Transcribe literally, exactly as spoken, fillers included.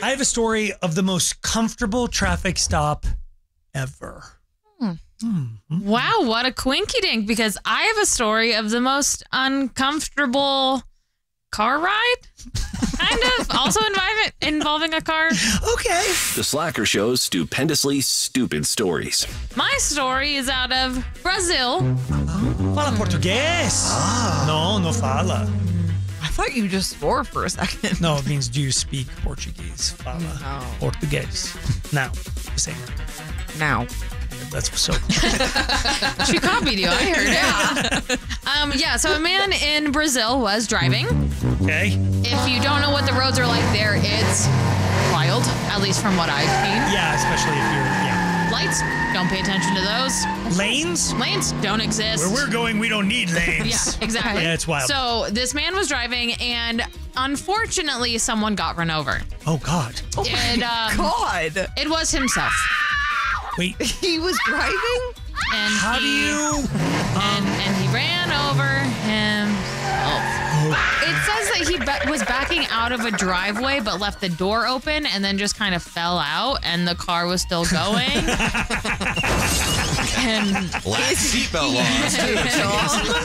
I have a story of the most comfortable traffic stop ever. Hmm. Mm-hmm. Wow, what a quinky dink, because I have a story of the most uncomfortable car ride. Kind of. Also involving, involving a car. Okay. The Slacker Show's stupendously stupid stories. My story is out of Brazil. Fala português. No, no fala. I thought you just swore for a second. No, it means do you speak Portuguese? Fala No. português. Now, just saying that. Now. That's so. She copied you. I heard it. Yeah. Um, yeah, so a man in Brazil was driving. Okay. If you don't know what the roads are like there, it's wild, at least from what I've seen. Yeah, especially if you're, yeah. Lights, don't pay attention to those. Lanes? Lanes don't exist. Where we're going, we don't need lanes. Yeah, exactly. Yeah, it's wild. So this man was driving, and unfortunately, someone got run over. Oh, God. Oh And, my um, God. It was himself. Wait. He was driving? And How do he, you... And, and he ran over himself. It says that he ba- was backing out of a driveway, but left the door open and then just kind of fell out, and the car was still going. And Last seatbelt laws, too. Sean?